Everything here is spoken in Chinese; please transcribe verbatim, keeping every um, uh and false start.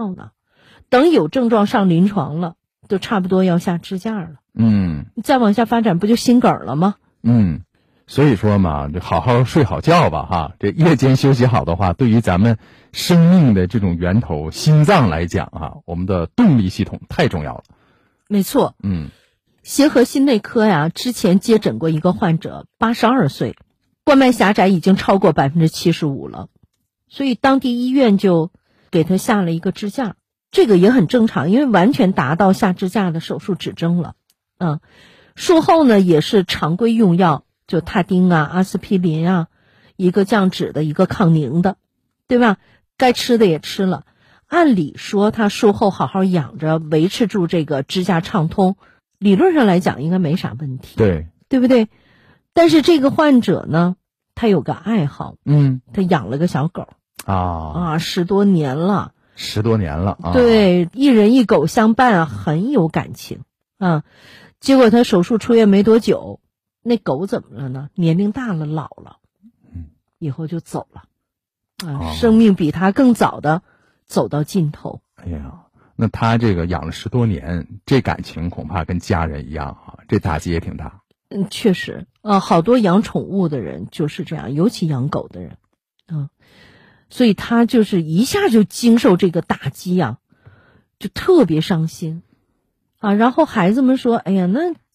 要呢，等有症状上临床了，就差不多要下支架了。 嗯， 再往下发展不就心梗了吗？ 嗯，所以说嘛，这好好睡好觉吧哈，这夜间休息好的话，对于咱们生命的这种源头心脏来讲啊，我们的动力系统太重要了。 没错。 嗯， 协和心内科呀，之前接诊过一个患者，八十二岁，冠脉狭窄已经超过百分之七十五了，所以当地医院就给他下了一个支架，这个也很正常，因为完全达到下支架的手术指征了。嗯，术后呢也是常规用药，就他汀啊、阿司匹林啊，一个降脂的，一个抗凝的，对吧？该吃的也吃了。按理说他术后好好养着，维持住这个支架畅通，理论上来讲应该没啥问题， 对， 对不对？但是这个患者呢，他有个爱好， 嗯， 他养了个小狗啊啊，十多年了， 十多年了啊， 对，一人一狗相伴啊，很有感情啊。结果他手术出院没多久，那狗怎么了呢？年龄大了，老了， 嗯， 以后就走了啊， 哦生命比他更早的走到尽头。 哎呀，那他这个养了十多年，这感情恐怕跟家人一样啊，这打击也挺大。 嗯，确实，呃，好多养宠物的人就是这样，尤其养狗的人，嗯，所以他就是一下就经受这个打击啊，就特别伤心啊。然后孩子们说：“哎呀，那